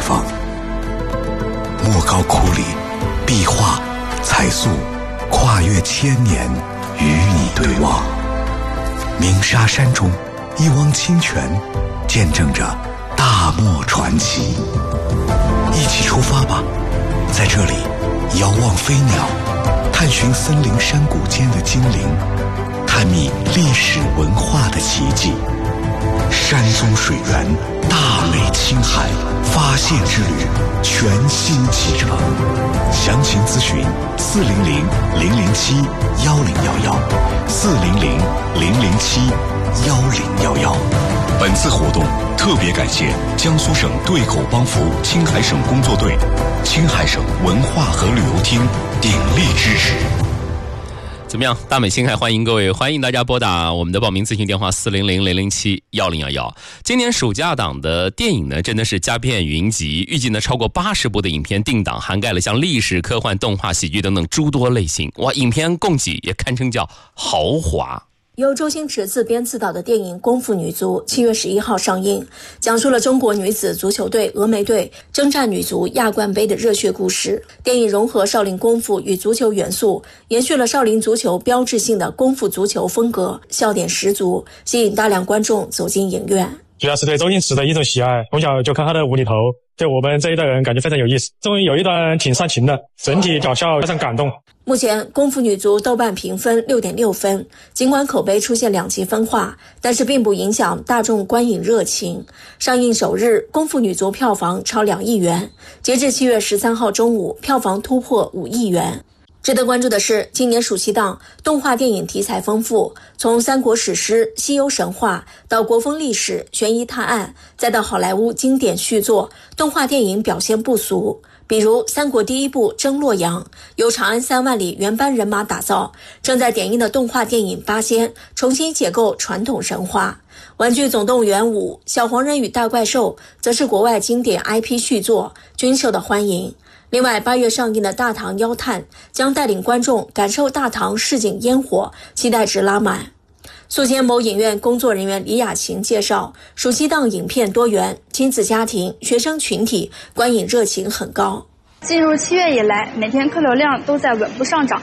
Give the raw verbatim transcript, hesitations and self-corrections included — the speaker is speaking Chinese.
方。莫高窟里，壁画、彩塑，跨越千年，与你对望。鸣沙山中，一汪清泉，见证着大漠传奇。一起出发吧，在这里，遥望飞鸟，探寻森林山谷间的精灵，探秘历史文化的奇迹。山中水源，大美青海，发现之旅全新启程。详情咨询四零零零零七幺零幺幺，四零零零零七幺零幺幺。本次活动特别感谢江苏省对口帮扶青海省工作队、青海省文化和旅游厅鼎力支持。 怎么样？大美青海欢迎各位，欢迎大家拨打我们的报名咨询电话四零零零零七幺零幺幺。今年暑假档的电影呢，真的是佳片云集，预计呢超过八十部的影片定档，涵盖了像历史、科幻、动画、喜剧等等诸多类型。哇，影片供给也堪称叫豪华。 由周星驰自编自导的电影《功夫女足》七月十一号上映，讲述了中国女子足球队峨眉队征战女足亚冠杯的热血故事。电影融合少林功夫与足球元素，延续了少林足球标志性的功夫足球风格，笑点十足，吸引大量观众走进影院。 主要是对周星驰的一种喜爱，从小就看他的无厘头，对我们这一代人感觉非常有意思。终于有一段挺煽情的，整体搞笑加上感动。 目前《功夫女足》豆瓣评分 六点六 分，尽管口碑出现两极分化，但是并不影响大众观影热情。上映首日，《功夫女足》票房超两亿元，截至七月十三号中午，票房突破五亿元。值得关注的是，今年暑期档动画电影题材丰富，从三国史诗、西游神话到国风历史、悬疑探案，再到好莱坞经典续作，动画电影表现不俗。比如三国第一部《征洛阳》，由长安三万里原班人马打造，正在点映的动画电影《八仙》重新解构传统神话。玩具总动员五、小黄人与大怪兽则是国外经典 I P 续作，均受到欢迎。另外，八月上映的《大唐妖探》将带领观众感受大唐市井烟火，期待值拉满。宿迁某影院工作人员李雅琴介绍，暑期档影片多元，亲子家庭、学生群体观影热情很高。 进入七月以来，每天客流量都在稳步上涨，